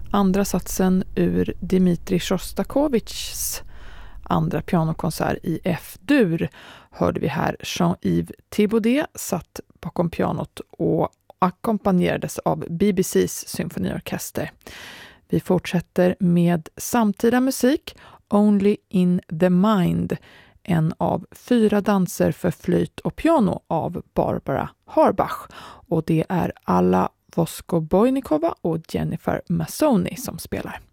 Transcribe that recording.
andra satsen ur Dmitrij Sjostakovitjs andra pianokonsert i F-dur hörde vi här Jean-Yves Thibaudet satt bakom pianot och ackompanjerades av BBCs symfoniorkester. Vi fortsätter med samtida musik, Only in the Mind, en av 4 danser för flöjt och piano av Barbara Harbach. Och det är Alla Voskobojnikova och Jennifer Massoni som spelar.